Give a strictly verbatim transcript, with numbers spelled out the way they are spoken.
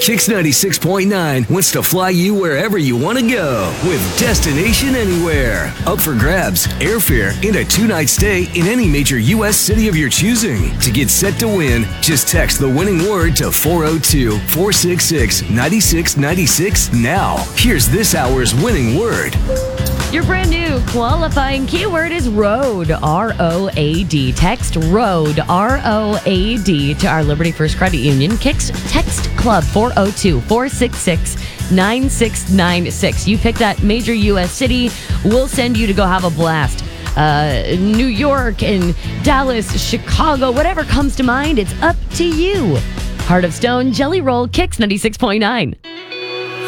Kix ninety-six point nine wants to fly you wherever you want to go with Destination Anywhere. Up for grabs, airfare, and a two-night stay in any major U S city of your choosing. To get set to win, just text the winning word to four oh two, four six six, nine six nine six now. Here's this hour's winning word. Your brand new qualifying keyword is road, R O A D. Text road, R O A D, to our Liberty First Credit Union Kix Text Club, four oh two, four six six, nine six nine six. You pick that major U S city, we'll send you to go have a blast. Uh, New York and Dallas, Chicago, whatever comes to mind, it's up to you. Heart of Stone, Jelly Roll, Kix ninety-six point nine.